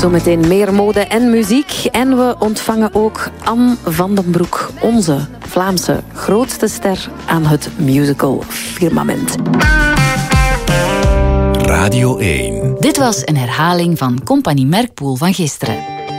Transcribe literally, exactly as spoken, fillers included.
Zometeen meer mode en muziek. En we ontvangen ook Anne van den Broek, onze Vlaamse grootste ster aan het musical firmament. Radio één. Dit was een herhaling van Compagnie Merkpoel van gisteren.